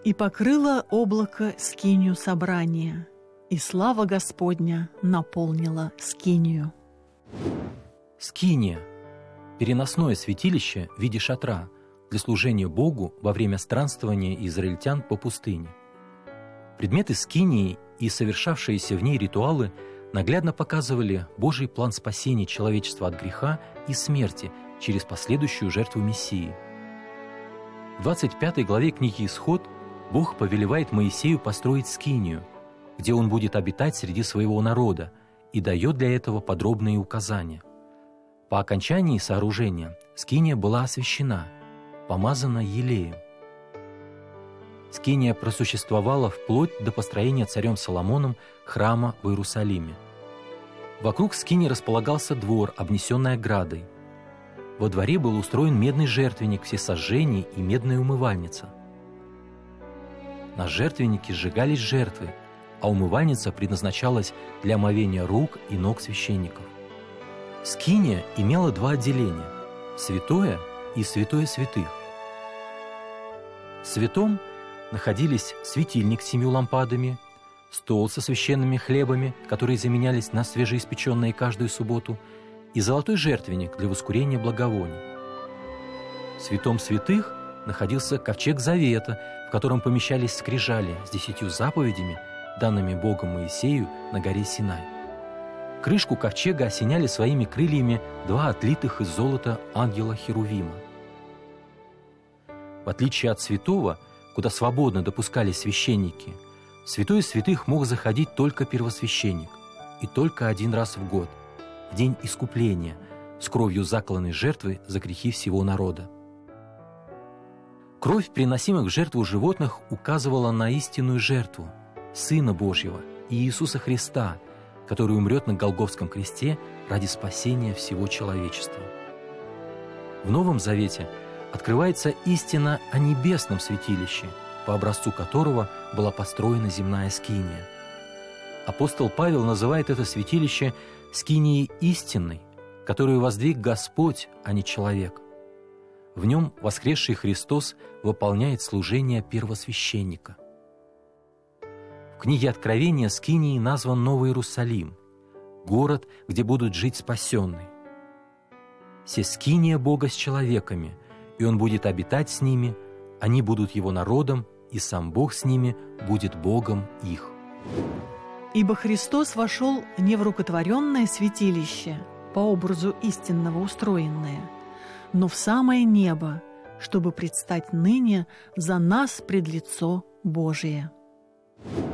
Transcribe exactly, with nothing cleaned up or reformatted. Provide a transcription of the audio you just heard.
И покрыло облако скинию собрания, и слава Господня наполнила скинию. Скиния – переносное святилище в виде шатра для служения Богу во время странствования израильтян по пустыне. Предметы скинии и совершавшиеся в ней ритуалы наглядно показывали Божий план спасения человечества от греха и смерти через последующую жертву Мессии. В двадцать пятой главе книги «Исход» Бог повелевает Моисею построить скинию, где он будет обитать среди своего народа, и дает для этого подробные указания. По окончании сооружения скиния была освящена, помазана елеем. Скиния просуществовала вплоть до построения царем Соломоном храма в Иерусалиме. Вокруг скинии располагался двор, обнесенный оградой. Во дворе был устроен медный жертвенник всесожжений и медная умывальница. На жертвеннике сжигались жертвы, а умывальница предназначалась для омовения рук и ног священников. Скиния имела два отделения – святое и святое святых. В святом находились светильник с семью лампадами, стол со священными хлебами, которые заменялись на свежеиспеченные каждую субботу, и золотой жертвенник для воскурения благовоний. В святом святых находился ковчег завета, в котором помещались скрижали с десятью заповедями, данными Богом Моисею на горе Синай. Крышку ковчега осеняли своими крыльями два отлитых из золота ангела-херувима. В отличие от святого, куда свободно допускались священники, в святое святых мог заходить только первосвященник, и только один раз в год, в день искупления, с кровью закланной жертвы за грехи всего народа. Кровь приносимых в жертву животных указывала на истинную жертву Сына Божьего и Иисуса Христа, который умрет на Голгофском кресте ради спасения всего человечества. В Новом Завете открывается истина о небесном святилище, по образцу которого была построена земная скиния. Апостол Павел называет это святилище скинией истинной, которую воздвиг Господь, а не человек. В нем воскресший Христос выполняет служение первосвященника. В книге Откровения скинией назван Новый Иерусалим, город, где будут жить спасенные. «Се скиния Бога с человеками, и Он будет обитать с ними, они будут Его народом, и сам Бог с ними будет Богом их». Ибо Христос вошел не в рукотворенное святилище, по образу истинного устроенное, но в самое небо, чтобы предстать ныне за нас пред лицо Божие.